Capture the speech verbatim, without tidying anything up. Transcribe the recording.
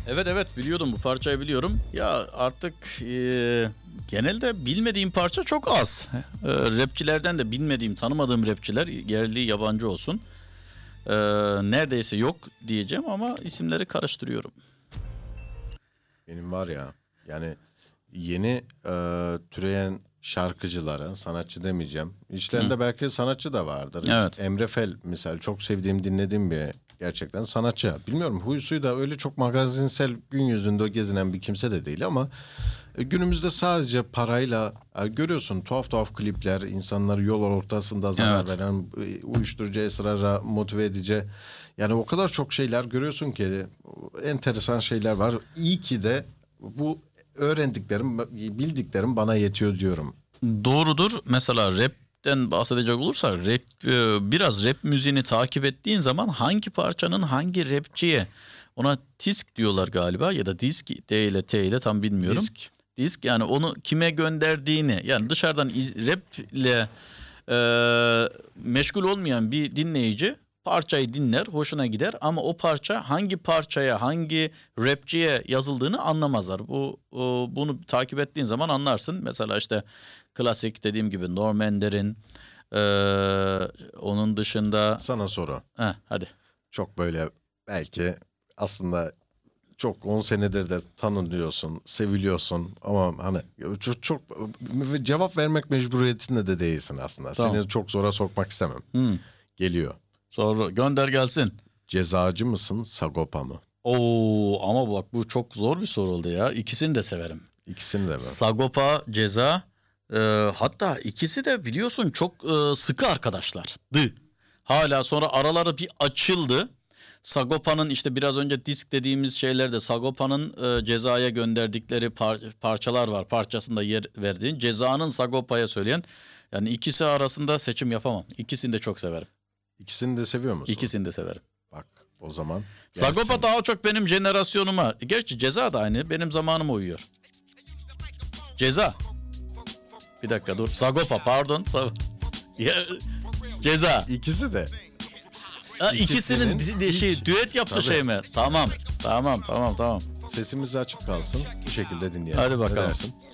Evet evet biliyordum, bu parçayı biliyorum. Ya artık e, genelde bilmediğim parça çok az. E, rapçilerden de bilmediğim, tanımadığım rapçiler, yerli yabancı olsun, e, neredeyse yok diyeceğim ama isimleri karıştırıyorum. Benim var ya, yani yeni e, türeyen şarkıcılara, sanatçı demeyeceğim. İçlerinde belki sanatçı da vardır. Evet. Emre Fel misal, çok sevdiğim, dinlediğim bir gerçekten sanatçı. Bilmiyorum, huy suyu da öyle çok magazinsel gün yüzünde gezinen bir kimse de değil ama e, günümüzde sadece parayla e, görüyorsun tuhaf tuhaf klipler, insanları yol ortasında zarar Evet. veren, e, uyuşturucu, esrara motive edici. Yani o kadar çok şeyler görüyorsun ki, enteresan şeyler var. İyi ki de bu öğrendiklerim, bildiklerim bana yetiyor diyorum. Doğrudur. Mesela rapten bahsedecek olursak, rap, e, biraz rap müziğini takip ettiğin zaman hangi parçanın hangi rapçiye, ona disk diyorlar galiba ya da disk, D ile T ile tam bilmiyorum. Disk. Disk, yani onu kime gönderdiğini, yani dışarıdan iz, rap ile e, meşgul olmayan bir dinleyici parçayı dinler, hoşuna gider ama o parça hangi parçaya, hangi rapçiye yazıldığını anlamazlar. Bu o, bunu takip ettiğin zaman anlarsın. Mesela işte klasik dediğim gibi Norm Ender'in, e, onun dışında Sana soru. heh, hadi. Çok böyle belki aslında çok on senedir de tanınıyorsun, seviliyorsun ama hani çok, çok cevap vermek mecburiyetinde de değilsin aslında. Tamam. Seni çok zora sokmak istemem. Hmm. Geliyor. Sonra gönder gelsin. Cezacı mısın, Sagopa mı? Oo, ama bak bu çok zor bir soru oldu ya. İkisini de severim. İkisini de mi? Sagopa, Ceza, e, hatta ikisi de biliyorsun çok e, sıkı arkadaşlardı. Hala sonra araları bir açıldı. Sagopa'nın işte biraz önce disk dediğimiz şeylerde Sagopa'nın e, Ceza'ya gönderdikleri par- parçalar var. Parçasında yer verdiğin. Ceza'nın Sagopa'ya söyleyen. Yani ikisi arasında seçim yapamam. İkisini de çok severim. İkisini de seviyor musun? İkisini de severim. Bak o zaman. Sagopa gelsin. daha çok benim jenerasyonuma. Gerçi Ceza da aynı. Benim zamanıma uyuyor. Ceza. Bir dakika dur. Sagopa pardon. Sa- Ya, Ceza. İkisi de. Ha, İkisinin ikisinin di- şey ilk- düet yaptı Tabii. şey mi? Tamam. Tamam tamam tamam. Sesimiz açık kalsın. Bu şekilde dinleyelim. Hadi Ne bakalım. dersin?